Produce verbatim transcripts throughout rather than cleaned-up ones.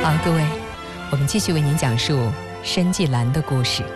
好，各位，我们继续为您讲述申纪兰的故事。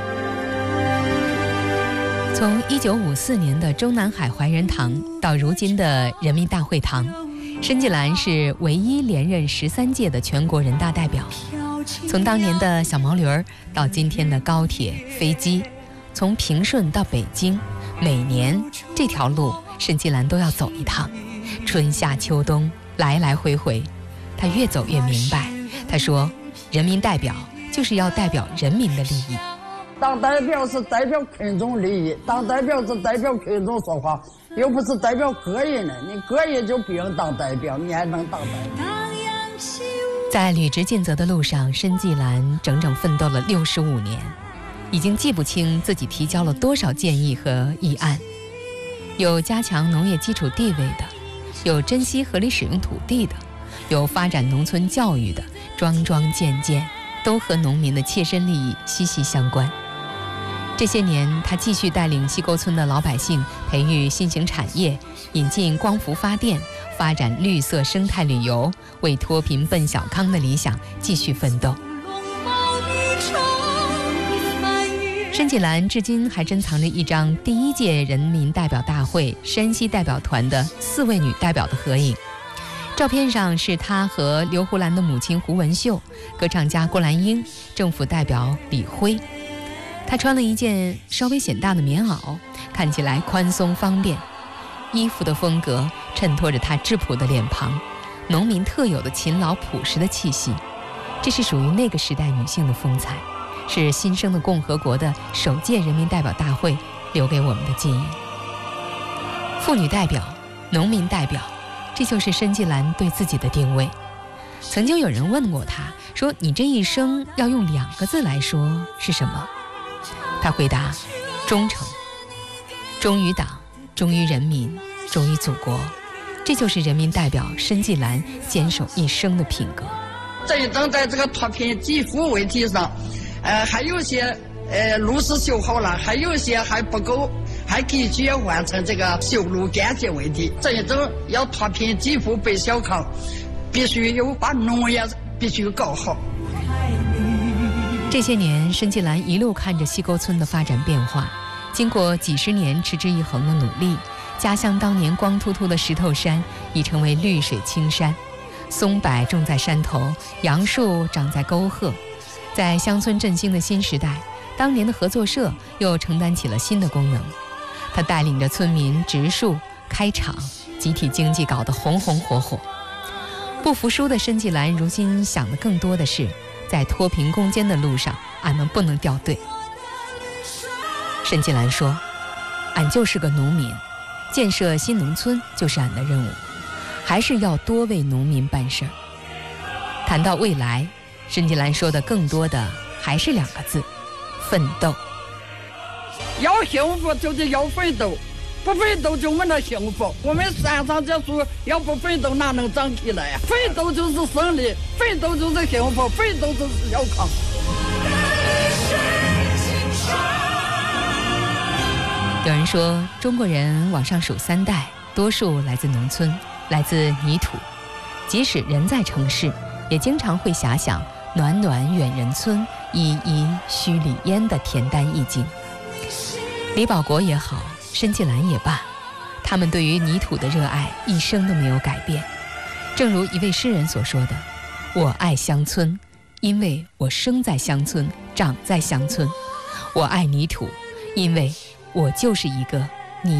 从一九五四年的中南海怀仁堂到如今的人民大会堂，申纪兰是唯一连任十三届的全国人大代表。从当年的小毛驴儿到今天的高铁、飞机，从平顺到北京，每年这条路申纪兰都要走一趟，春夏秋冬来来回回。他越走越明白，他说人民代表就是要代表人民的利益。 当代表是代表群众利益，当代表是代表群众说话，又不是代表个人的。你个人就不用当代表，你还能当代表？ 在履职尽责的路上，申纪兰整整奋斗了六十五年，已经记不清自己提交了多少建议和议案。有加强农业基础地位的，有珍惜合理使用土地的，有发展农村教育的，桩桩件件都和农民的切身利益息息相关。这些年，他继续带领西沟村的老百姓培育新型产业，引进光伏发电，发展绿色生态旅游，为脱贫奔小康的理想继续奋斗。申纪兰至今还珍藏着一张第一届人民代表大会山西代表团的四位女代表的合影。照片上是她和刘胡兰的母亲胡文秀，歌唱家郭兰英，政府代表李辉。她穿了一件稍微显大的棉袄，看起来宽松方便，衣服的风格衬托着她质朴的脸庞，农民特有的勤劳朴实的气息。这是属于那个时代女性的风采，是新生的共和国的首届人民代表大会留给我们的记忆。妇女代表，农民代表，这就是申纪兰对自己的定位。曾经有人问过她，说你这一生要用两个字来说是什么？她回答：忠诚。忠于党，忠于人民，忠于祖国，这就是人民代表申纪兰坚守一生的品格。 这一正在这个脱贫济富问题上，呃，还有些呃路是修好了，还有些还不够，还必须要完成这个修路改进问题。这一正要脱贫济富奔小康，必须有把农业必须搞好。 这些年，申纪兰一路看着西沟村的发展变化，经过几十年持之以恒的努力，家乡当年光秃秃的石头山已成为绿水青山，松柏种在山头，杨树长在沟壑。在乡村振兴的新时代，当年的合作社又承担起了新的功能。他带领着村民植树、开厂，集体经济搞得红红火火。不服输的申纪兰如今想的更多的是，在脱贫攻坚的路上，俺们不能掉队。申纪兰说：“俺就是个农民，建设新农村就是俺的任务，还是要多为农民办事儿。”谈到未来，申纪兰说的更多的还是两个字：奋斗。 要幸福就得要奋斗，不奋斗就没那幸福。我们山上这树要不奋斗哪能长起来呀？奋斗就是胜利，奋斗就是幸福，奋斗就是小康。 有人说，中国人往上数三代，多数来自农村，来自泥土。即使人在城市，也经常会遐想暖暖远人村，依依墟里烟的恬淡意境。李保国也好，申纪兰也罢，他们对于泥土的热爱一生都没有改变。正如一位诗人所说的：“我爱乡村，因为我生在乡村，长在乡村；我爱泥土，因为我就是一个